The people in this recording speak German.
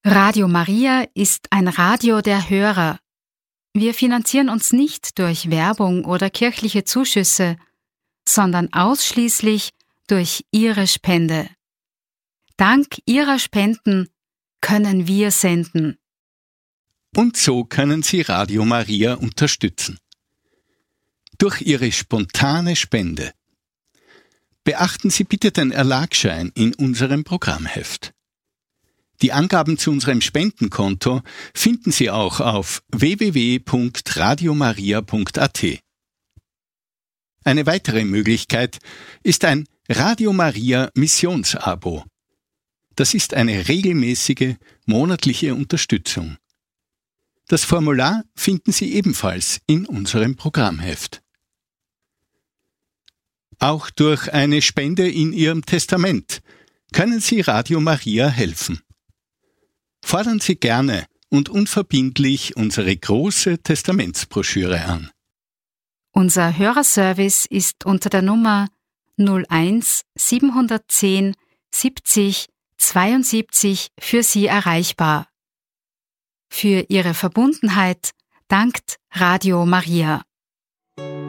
Radio Maria ist ein Radio der Hörer. Wir finanzieren uns nicht durch Werbung oder kirchliche Zuschüsse, sondern ausschließlich durch Ihre Spende. Dank Ihrer Spenden können wir senden. Und so können Sie Radio Maria unterstützen. Durch Ihre spontane Spende. Beachten Sie bitte den Erlagschein in unserem Programmheft. Die Angaben zu unserem Spendenkonto finden Sie auch auf www.radiomaria.at. Eine weitere Möglichkeit ist ein Radio Maria Missionsabo. Das ist eine regelmäßige monatliche Unterstützung. Das Formular finden Sie ebenfalls in unserem Programmheft. Auch durch eine Spende in Ihrem Testament können Sie Radio Maria helfen. Fordern Sie gerne und unverbindlich unsere große Testamentsbroschüre an. Unser Hörerservice ist unter der Nummer 01 710 70 72 für Sie erreichbar. Für Ihre Verbundenheit dankt Radio Maria.